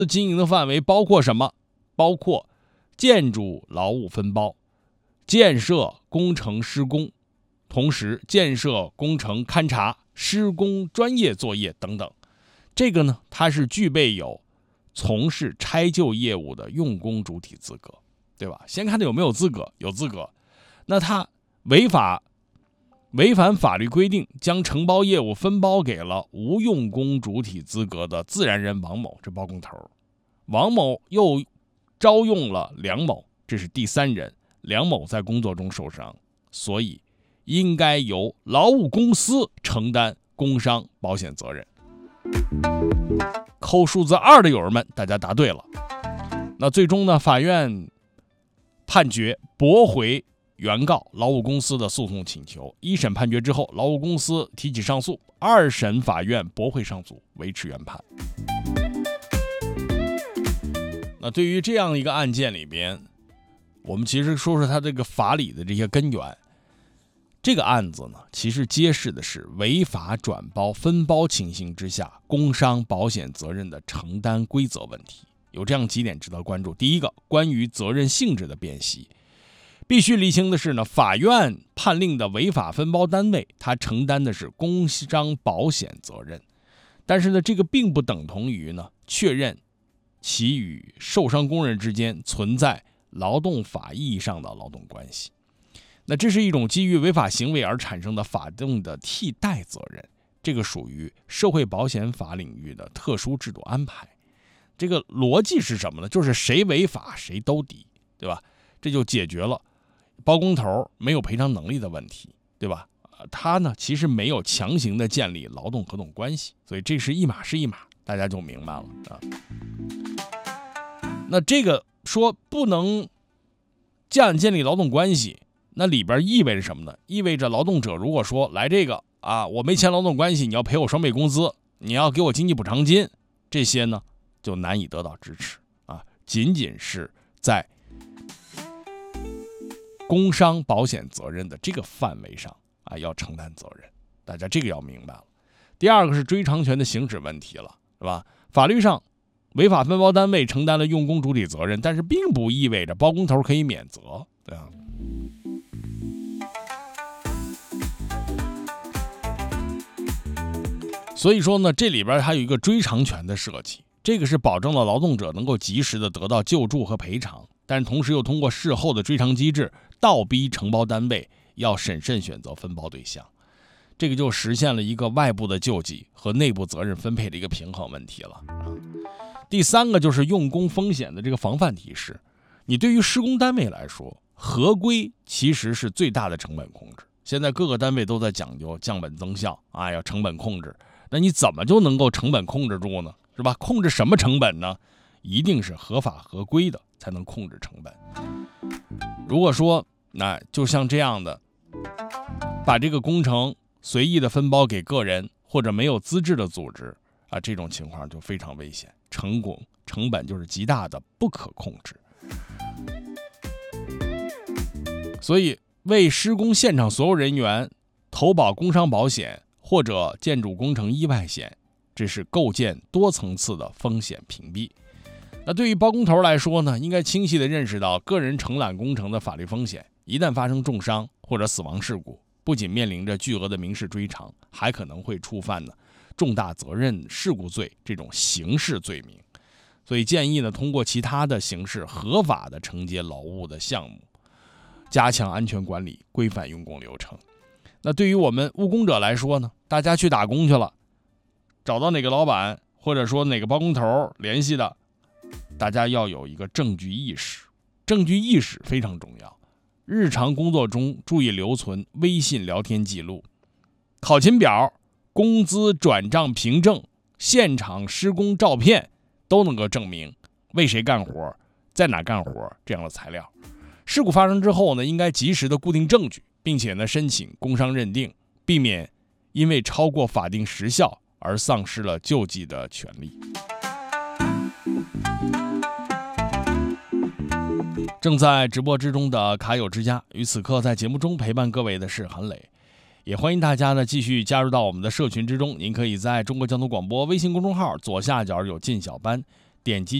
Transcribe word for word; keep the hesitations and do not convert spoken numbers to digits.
经营的范围包括什么？包括建筑劳务分包、建设工程施工，同时建设工程勘察、施工专业作业等等。这个呢，它是具备有从事拆旧业务的用工主体资格，对吧？先看他有没有资格，有资格，那他违法违反法律规定，将承包业务分包给了无用工主体资格的自然人王某，这包工头。王某又招用了梁某，这是第三人，梁某在工作中受伤，所以应该由劳务公司承担工伤保险责任。扣数字二的友人们，大家答对了。那最终呢，法院判决驳回原告劳务公司的诉讼请求。一审判决之后，劳务公司提起上诉，二审法院驳回上诉，维持原判。那对于这样一个案件里边，我们其实说说它这个法理的这些根源。这个案子呢，其实揭示的是违法转包分包情形之下工伤保险责任的承担规则问题。有这样几点值得关注。第一个，关于责任性质的辨析，必须厘清的是呢，法院判令的违法分包单位，它承担的是工伤保险责任，但是呢，这个并不等同于呢确认其与受伤工人之间存在劳动法意义上的劳动关系。那这是一种基于违法行为而产生的法定的替代责任，这个属于社会保险法领域的特殊制度安排。这个逻辑是什么呢？就是谁违法谁兜底，对吧？这就解决了包工头没有赔偿能力的问题，对吧？他呢其实没有强行的建立劳动合同关系，所以这是一码是一码，大家就明白了啊。那这个说不能这样建立劳动关系，那里边意味着什么呢？意味着劳动者如果说来这个啊，我没签劳动关系，你要赔我双倍工资，你要给我经济补偿金，这些呢就难以得到支持啊。仅仅是在工伤保险责任的这个范围上啊，要承担责任，大家这个要明白了。第二个是追偿权的行使问题了，是吧？法律上违法分包单位承担了用工主体责任，但是并不意味着包工头可以免责，对吧？所以说呢，这里边还有一个追偿权的设计，这个是保证了劳动者能够及时的得到救助和赔偿，但同时又通过事后的追偿机制，倒逼承包单位要审慎选择分包对象，这个就实现了一个外部的救济和内部责任分配的一个平衡问题了。第三个就是用工风险的这个防范提示。你对于施工单位来说，合规其实是最大的成本控制。现在各个单位都在讲究降本增效啊，要成本控制。那你怎么就能够成本控制住呢？是吧？控制什么成本呢？一定是合法合规的才能控制成本。如果说那就像这样的，把这个工程随意的分包给个人或者没有资质的组织啊，这种情况就非常危险，成功成本就是极大的不可控制。所以为施工现场所有人员投保工伤保险或者建筑工程意外险，这是构建多层次的风险屏蔽。那对于包工头来说呢，应该清晰地认识到个人承揽工程的法律风险，一旦发生重伤或者死亡事故，不仅面临着巨额的民事追偿，还可能会触犯呢重大责任事故罪这种刑事罪名。所以建议呢，通过其他的形式合法的承接劳务的项目，加强安全管理，规范用工流程。那对于我们务工者来说呢，大家去打工去了，找到哪个老板或者说哪个包工头联系的，大家要有一个证据意识，证据意识非常重要。日常工作中注意留存微信聊天记录、考勤表、工资转账凭证、现场施工照片，都能够证明为谁干活，在哪干活这样的材料。事故发生之后呢，应该及时的固定证据，并且呢申请工伤认定，避免因为超过法定时效而丧失了救济的权利。正在直播之中的卡友之家，于此刻在节目中陪伴各位的是韩磊，也欢迎大家呢继续加入到我们的社群之中。您可以在中国交通广播微信公众号左下角有进小班， 点击